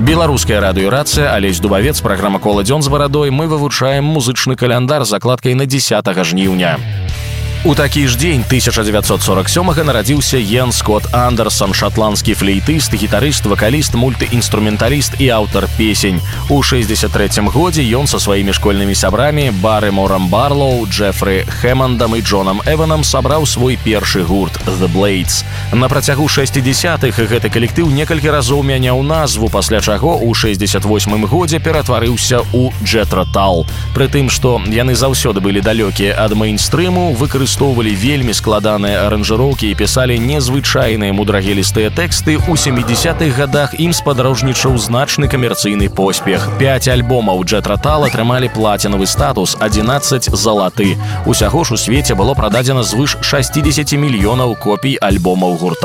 Беларуская радыёрацыя, Алесь Дубавец, праграма «Кола дзён з барадой». Мы вывучаем музычны каляндар з закладкай на 10 жніўня. У такі ж дзень 1947-га нарадзіўся Йен Скотт Андерсон, шатландскі флейтыст, гітарыст, вакаліст, мультыінструменталіст і аўтар песень. У 63-м годзе ён са сваімі школьнымі сябрамі Баррыморам Барлоу, Джефры Хэммондам і Джонам Эванам сабраў свой першы гурт «The Blades». На працягу 60-х гэты калектыў некалькі разоў мяняў назву, пасля чаго ў 68-м годзе ператварыўся ў Джэтру Тал. Прытым, што яны заўсёды былі далёкія ад мэйнстрыму, выкарыстоўвалі вельмі складаныя аранжыроўкі і пісалі незвычайныя мудрагелістыя тэксты, у 70-х гадах ім спадарожнічаў значны камерцыйны поспех. 5 альбомаў Джэтру Тал атрымалі плацінавы статус, 11 залаты. Усяго ж у свеце было прададзена звыш 60 мільёнаў копій альбомаў гурта.